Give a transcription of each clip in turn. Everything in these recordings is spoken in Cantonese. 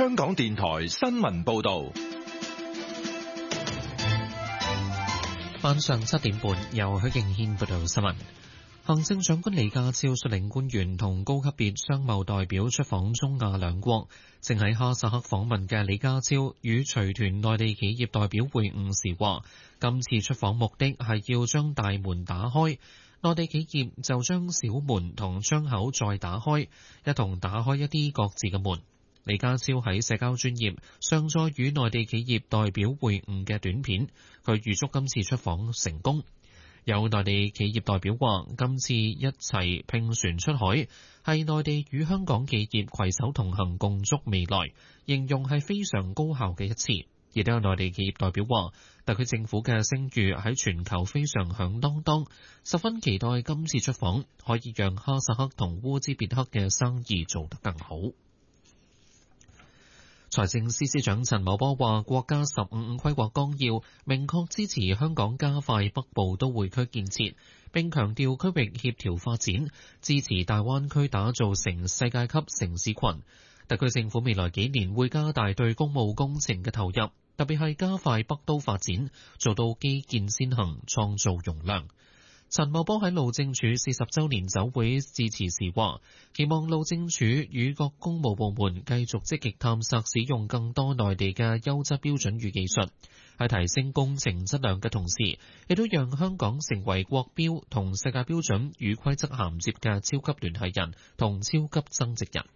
香港電台新聞報道。 晚上7點半，由許敬軒報道新聞。行政長官李家超率領官員同高級別商貿代表出訪中亞兩國。正喺哈薩克訪問嘅李家超與隨團內地企業代表會晤時話，今次出訪目的係要將大門打開，內地企業就將小門同窗口再打開，一同打開一啲各自嘅門。李家超喺社交專頁上載與內地企業代表會晤嘅短片，佢預祝今次出訪成功。有內地企業代表話，今次一齊拼船出海，係內地與香港企業攜手同行共築未來，形容係非常高效嘅一次。亦都有內地企業代表話，特區政府嘅聲譽喺全球非常響當當，十分期待今次出訪可以讓哈薩克同烏茲別克嘅生意做得更好。財政司司長陳茂波話，國家15五規劃綱要明確支持香港加快北部都會區建設，並強調區域協調發展，支持大灣區打造成世界級城市群。特區政府未來幾年會加大對公務工程嘅投入，特別係加快北都發展，做到基建先行，創造容量。陳茂波喺路政署40週年酒會致辭時話，期望路政署與各公務部門繼續積極探索使用更多內地嘅優質標準與技術，喺提升工程質量嘅同時，亦都讓香港成為國標同世界標準與規則銜接嘅超級聯繫人同超級增值人。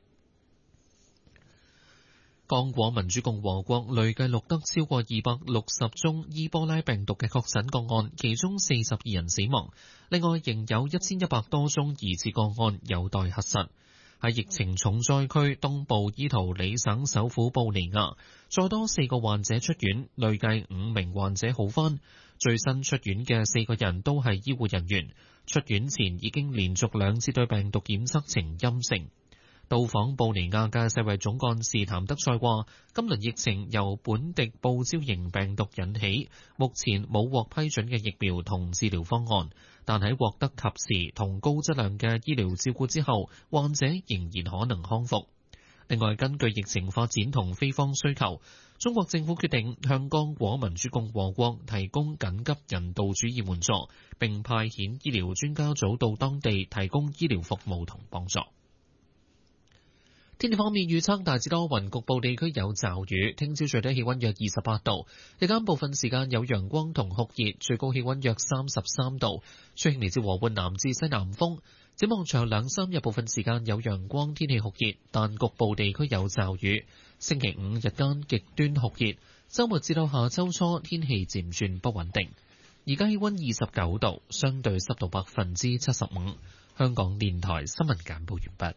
剛果民主共和國累計錄得超過260宗伊波拉病毒嘅確診個案，其中42人死亡。另外，仍有1100多宗疑似個案有待核實。喺疫情重災區東部伊圖里省首府布尼亞，再多4個患者出院，累計5名患者好返。最新出院嘅4個人都係醫護人員，出院前已經連續2次對病毒檢測呈陰性。到訪布尼亞嘅世衛總幹事譚德塞話，今輪疫情由本地報招型病毒引起，目前冇獲批准嘅疫苗同治療方案，但喺獲得及時同高質量嘅醫療照顧之後，患者仍然可能康復。另外，根據疫情發展同非方需求，中國政府決定向剛果民主共和國提供緊急人道主義援助，並派遣醫療專家組到當地提供醫療服務同幫助。天氣方面預測大致多雲，局部地區有驟雨。聽朝最低氣溫約28度，日間部分時間有陽光同酷熱，最高氣溫約33度。吹輕微至和緩南至西南風。展望長2-3日部分時間有陽光，天氣酷熱，但局部地區有驟雨。星期5日間極端酷熱，週末至到下週初天氣漸轉不穩定。而家氣溫29度，相對濕度75%。香港電台新聞簡報完畢。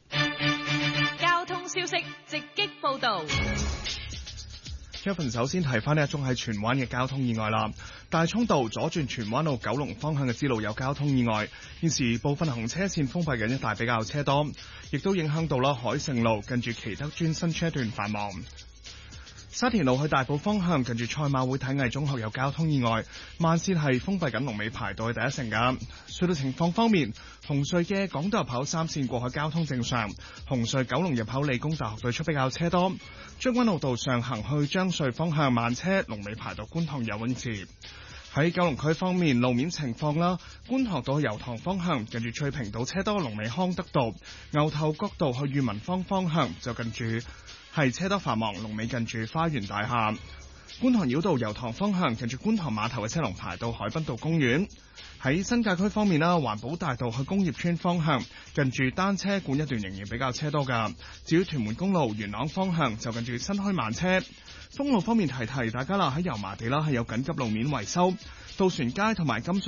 消息直擊報道。 Kevin 首先提翻呢一宗係荃灣嘅交通意外啦。大涌道左轉荃灣路九龍方向嘅支路有交通意外，現時部分行車線封閉緊，一帶比較車多，亦都影響到啦海盛路近住祈德邨新車段繁忙。沙田路去大埔方向近住賽馬會體藝中學有交通意外，慢線係封閉緊，龍尾排到去第一城㗎。隧道情況方面，紅隧嘅港島入口3線過海交通正常，紅隧九龍入口理工大學對出比較車多。將軍澳道上行去將隧方向慢車，龍尾排到觀塘游泳池。喺九龍區方面路面情況啦，觀塘道去油塘方向近住翠屏道車多，龍尾康德道。牛頭角道去裕民坊方向就近住係車多繁忙，龍尾近住花園大廈。觀塘繞道油塘方向近住觀塘碼頭嘅車龍排到海濱道公園。喺新界區方面啦，環保大道去工業村方向近住單車館一段仍然比較車多㗎。至於屯門公路元朗方向就近住新墟慢車。封路方面提大家啦，喺油麻地啦係有緊急路面維修，渡船街同埋甘肅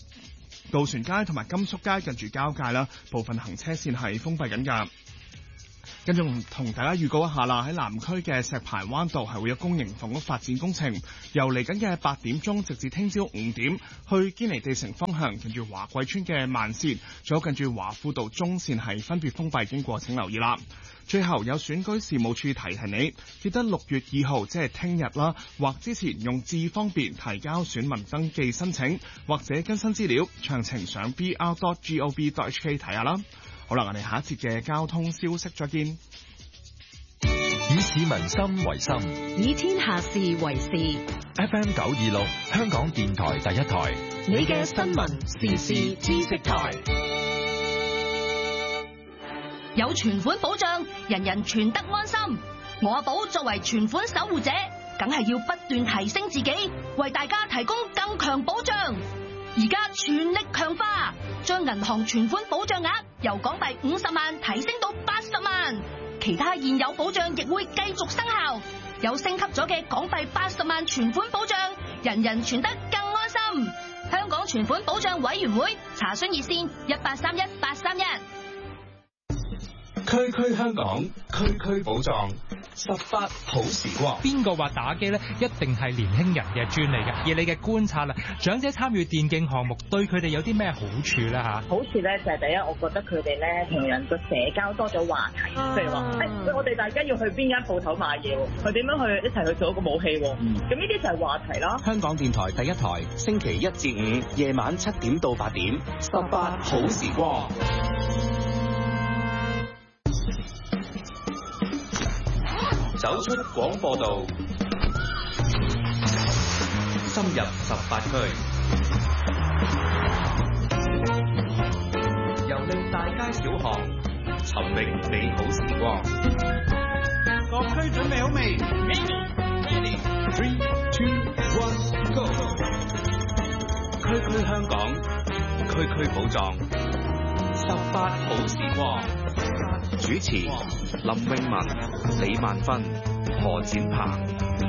街近住交界啦，部分行車線係封閉緊㗎。跟住同大家預告一下啦，喺南區嘅石排灣道係會有公營房屋發展工程，由嚟緊嘅8點鐘直至聽朝5點，去堅尼地城方向近住華貴村嘅慢線，仲有近住華富道中線係分別封閉，經過請留意啦。最後有選舉事務處提醒你，記得6月2號即係聽日啦，或之前用智方便提交選民登記申請或者更新資料，詳情上 br.gov.hk 睇下啦。好啦，我哋下一節嘅交通消息再見。 以市民心為心， 以天下事為事。 FM 926，香港電台第一台， 你嘅新聞時事知識台。有存款保障，人人存得安心。我阿寶作為存款守護者，梗係要不斷提升自己，為大家提供更強保障。而家全力強化，將銀行存款保障額由港幣50萬提升到80萬，其他現有保障亦會繼續生效。有升級咗嘅港幣80萬存款保障，人人存得更安心。香港存款保障委員會查詢熱線1831-831。 區區香港，區區寶藏，18好時光。 邊個話打機呢？一定係年輕人嘅專利嘅。而你嘅觀察啦，長者參與電競項目對佢哋有啲咩好處呢？嚇， 好處咧就係第一，我覺得佢哋咧同人個社交多咗話題，譬如話，我哋大家要去邊間鋪頭買嘢喎，佢點樣去一齊去做一個武器喎？咁呢啲就係話題啦。 香港電台第一台，星期1至5夜晚7點到8點，18好時光。走出廣播道，深入18區，遊歷大街小巷，尋覓美好時光。 各區準備好未 Ready, 3, 2, 1, go！ 區區香港，區區寶藏，18好時光。主持林詠雯、李萬芬、何展鵬。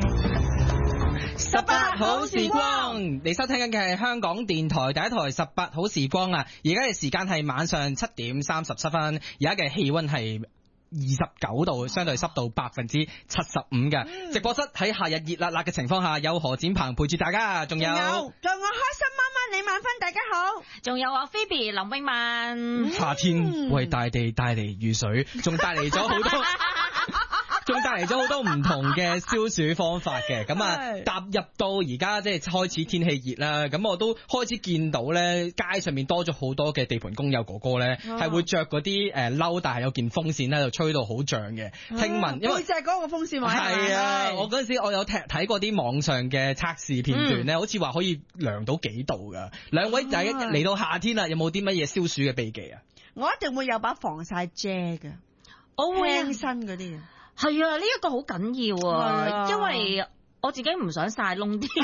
18好時光，你收聽緊嘅係香港電台第一台18好時光啊！而家嘅時間係晚上7點37分，而家嘅氣溫係29度，相對濕度75%嘅。直播室喺夏日熱辣辣嘅情況下，有何展鵬陪住大家，仲有我開心媽媽李萬芬，大家好， 仲有我 Phoebe 林詠雯。 夏天為大地帶嚟雨水，仲帶嚟咗好多。仲帶嚟咗好多唔同嘅消暑方法嘅，咁啊踏入到而家即係開始天氣熱啦，咁我都開始見到咧街上面多咗好多嘅地盤工友哥哥咧，係會着嗰啲褸，但係有件風扇喺度吹到好脹嘅。聽聞因為背脊嗰個風扇位係啊，我嗰陣時我有睇過啲網上嘅測試片段咧，好似話可以涼到幾度㗎。兩位仔嚟到夏天啦，有冇啲乜嘢消暑嘅秘技啊？ 我一定會有把防曬遮㗎， 我會輕身嗰啲。 係啊，呢一個好緊要啊，因為我自己唔想曬窿啲。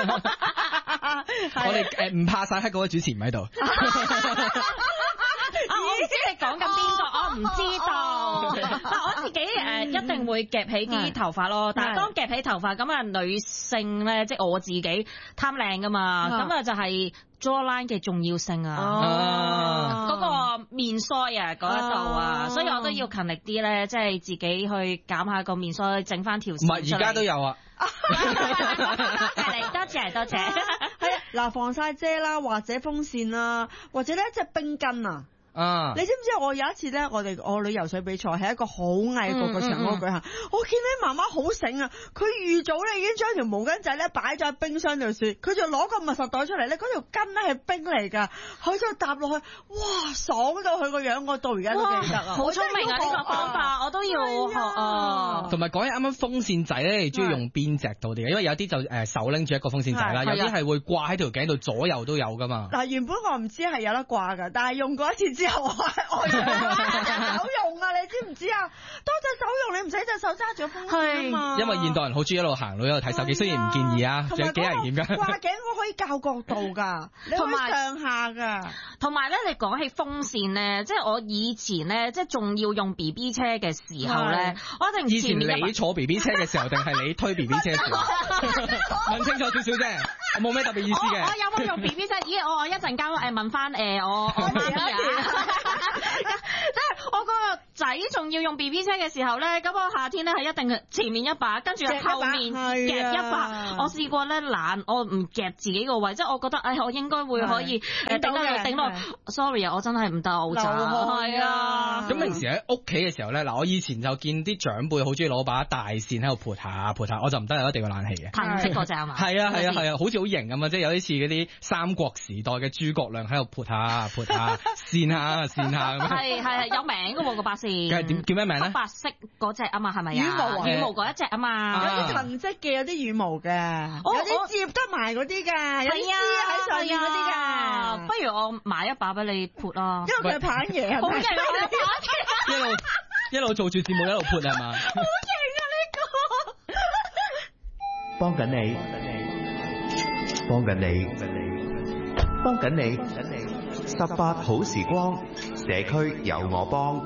我哋唔怕曬黑嗰位主持唔喺度。 我唔知你講緊邊個，我唔知道。但我自己一定會夾起啲頭髮咯。但係當夾起頭髮咁啊，女性咧，即係我自己貪靚噶嘛，咁啊就係 jawline 嘅重要性啊。嗰個面腮啊嗰一度啊，所以我都要勤力啲咧，即係自己去減下個面腮，整翻條線。 唔係，而家都有啊。 多謝。係啊， 嗱，防曬遮啦，或者風扇啦，或者咧即係冰巾啊。你知唔知我有一次咧，我女游水比賽係一個好藝個場嗰個舉行，我見你媽媽好醒啊，佢預早咧已經將條毛巾仔咧擺咗喺冰箱度雪，佢就攞個密實袋出嚟咧，嗰條巾咧係冰嚟㗎，佢就搭落去，哇，爽到佢個樣，我到而家都記得啊！ 好聰明啊，呢個方法我都要學啊。 同埋講起啱啱風扇仔咧，你中意用邊隻多啲嘅？因為有啲就手拎住一個風扇仔啦，有啲係會掛喺條頸度，左右都有㗎嘛。 嗱，原本我唔知係有得掛㗎，但係用過一次之後，我手用啊，你知唔知啊？多隻手用，你唔使隻手揸住風扇啊嘛。 因為現代人好中意一路行路一路睇手機，雖然唔建議啊，仲有幾危險㗎。 掛頸我可以校角度㗎，你可以上下㗎。 同埋咧，你講起風扇咧，即係我以前咧，即係仲要用 BB 車嘅時候咧，我一定以前你坐 BB 車嘅時候，定係你推 BB 車嘅時候？問清楚少少啫，我冇咩特別意思嘅。 我有冇用 BB 車？咦，我一陣間問翻我媽咪啊。即係我個仔仲要用 BB 車嘅時候咧，咁我夏天咧係一定前面一把，跟住後面夾一把。我試過咧懶，我唔夾自己個位，即係我覺得我應該會可以頂落。Sorry 啊，我真係唔得咋。係啊。 咁平時喺屋企嘅時候咧，嗱我以前就見啲長輩好中意攞把大扇喺度撥下，我就唔得，一定要冷氣嘅。 噴色嗰隻啊嘛。係啊，好似好型咁啊！即係有啲似嗰啲三國時代嘅諸葛亮喺度撥下扇下咁。係有名㗎喎個巴士。 叫咩名咧？ 白色嗰隻啊嘛，係咪啊？ 羽毛嗰一隻啊嘛。 有啲藤織嘅，有啲羽毛嘅，有啲接得埋嗰啲嘅，有啲絲喺上面嗰啲嘅。 不如我買一把俾你潑啦。 因為佢係棒爺，好勁啊！ 一路做住節目一路潑係嘛？ 好勁啊！呢個幫緊你，幫緊你，幫緊你，18好時光，社區有我幫。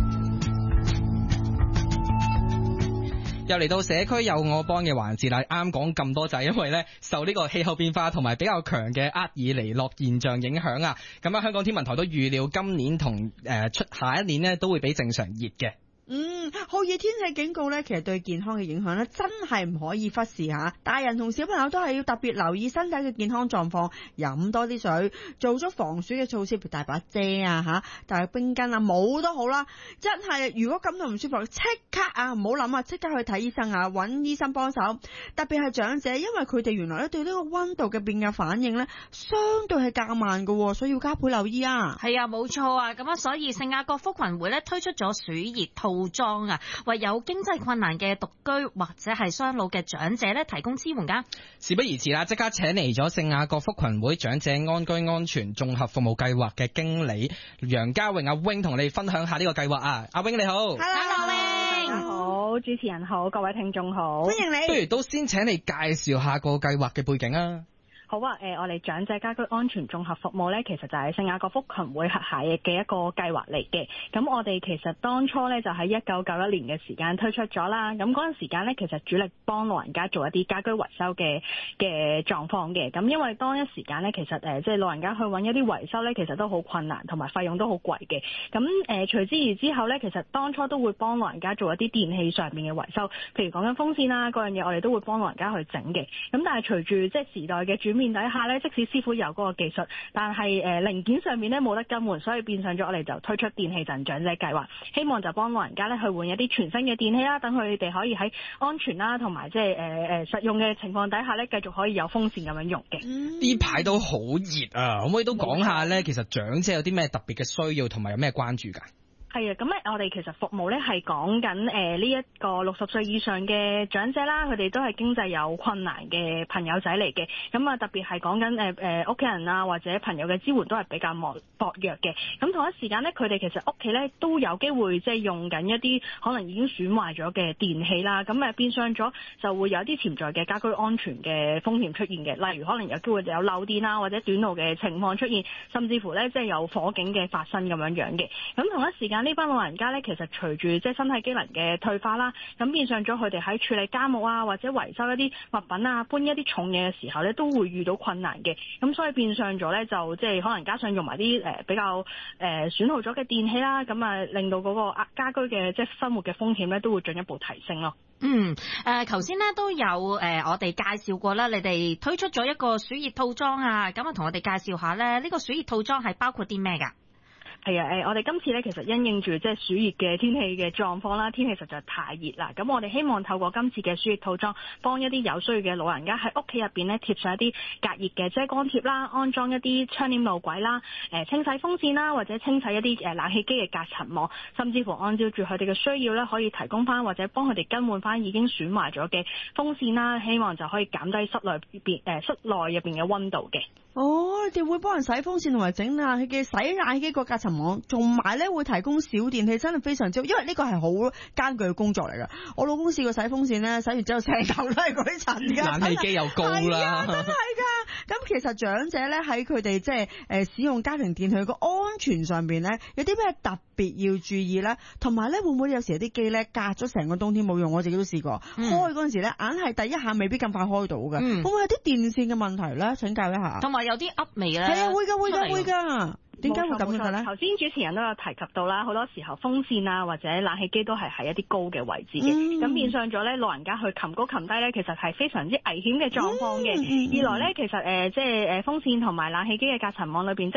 又嚟到社區有我幫嘅環節啦，啱講咁多就係因為咧受呢個氣候變化同埋比較強嘅厄爾尼諾現象影響啊，咁啊香港天文台都預料今年同出下一年呢都會比正常熱嘅。 酷熱天氣警告咧，其實對健康嘅影響咧，真係唔可以忽視吓。大人同小朋友都係要特別留意身體嘅健康狀況，飲多啲水，做咗防暑嘅措施，譬如帶把遮啊吓，帶冰巾啊，帽都好啦。真係如果感到唔舒服，即刻啊，唔好諗啊，即刻去睇醫生啊，揾醫生幫手。特別係長者，因為佢哋原來咧對呢個溫度嘅變嘅反應咧，相對係較慢嘅，所以要加倍留意啊。 係啊，冇錯啊。咁啊，所以聖雅各福群會咧推出咗暑熱套裝啊，為有經濟困難嘅獨居或者係雙老嘅長者咧提供支援噶。 事不宜遲啦，即刻請嚟咗聖雅各福群會長者安居安全綜合服務計劃嘅經理楊家穎阿 Wing 同你分享下呢個計劃啊。阿 Wing 你好。 Hello Wing。 大家好，主持人好，各位聽眾好， 歡迎你。 不如都先請你介紹下個計劃嘅背景啊。 好啊，我哋長者家居安全綜合服務咧，其實就係聖雅各福群會轄下嘅一個計劃嚟嘅。咁我哋其實當初咧就喺1991年嘅時間推出咗啦。咁嗰陣時間咧，其實主力幫老人家做一啲家居維修嘅狀況嘅。咁因為當一時間咧，其實即係老人家去揾一啲維修咧，其實都好困難，同埋費用都好貴嘅。咁隨之而之後咧，其實當初都會幫老人家做一啲電器上面嘅維修，譬如講緊風扇啊嗰樣嘢，我哋都會幫老人家去整嘅。咁但係隨住即係時代嘅轉面底下咧，即使師傅有嗰個技術，但係零件上面咧冇得更換，所以變相咗我哋就推出電器贈長者計劃，希望就幫老人家咧去換一啲全新嘅電器啦，等佢哋可以喺安全啦同埋即係實用嘅情況底下咧，繼續可以有風扇咁樣用嘅。 呢排都好熱啊，可唔可以都講下咧？其實長者有啲咩特別嘅需要，同埋有咩關注㗎？ 係啊，咁咧我哋其實服務咧係講緊呢一個60歲以上嘅長者啦，佢哋都係經濟有困難嘅朋友仔嚟嘅。咁啊特別係講緊屋企人啊或者朋友嘅支援都係比較薄弱嘅。咁同一時間咧，佢哋其實屋企咧都有機會即係用緊一啲可能已經損壞咗嘅電器啦。咁變相咗就會有一啲潛在嘅家居安全嘅風險出現嘅，例如可能有機會有漏電啊或者短路嘅情況出現，甚至乎咧即係有火警嘅發生咁樣樣嘅。咁同一時間呢班老人家咧，其實隨住即係身體機能嘅退化啦，咁變相咗佢哋喺處理家務啊，或者維修一啲物品啊，搬一啲重嘢嘅時候咧，都會遇到困難嘅。咁所以變相咗咧，就即係可能加上用埋啲比較損耗咗嘅電器啦，咁啊令到嗰個家居嘅即係生活嘅風險咧，都會進一步提升咯。 頭先咧都有我哋介紹過啦，你哋推出咗一個暑熱套裝啊，咁啊同我哋介紹下咧，呢個暑熱套裝係包括啲咩㗎？ 係啊，我哋今次咧其實因應住即係暑熱嘅天氣嘅狀況啦，天氣實在太熱啦，咁我哋希望透過今次嘅暑熱套裝，幫一啲有需要嘅老人家喺屋企入邊咧貼上一啲隔熱嘅遮光貼啦，安裝一啲窗簾路軌啦，清洗風扇啦，或者清洗一啲冷氣機嘅隔層網，甚至乎按照住佢哋嘅需要咧，可以提供翻或者幫佢哋更換翻已經損壞咗嘅風扇啦，希望就可以減低室內入邊嘅溫度嘅。 哦，你哋會幫人洗風扇同埋整冷氣機、洗冷氣機個隔層網，仲埋咧會提供小電器，真係非常之好，因為呢個係好艱巨嘅工作嚟噶。我老公試過洗風扇咧，洗完之後成頭都係嗰啲塵噶， 冷氣機又高啦， 真係噶。咁其實長者咧喺佢哋即係使用家庭電器個安全上邊咧，有啲咩特別要注意咧？同埋咧會唔會有時有啲機咧隔咗成個冬天冇用？我自己都試過，開嗰陣時咧硬係第一下未必咁快開到嘅，會唔會有啲電線嘅問題咧？請教一下。 同埋有啲噏味咧， 係啊，會㗎。點解會咁樣咧？ 頭先主持人都有提及到啦，好多時候風扇啊或者冷氣機都係喺一啲高嘅位置嘅，咁變相咗咧老人家去擒高擒低咧，其實係非常之危險嘅狀況嘅。二來咧，其實即係風扇同埋冷氣機嘅隔層網裏邊，即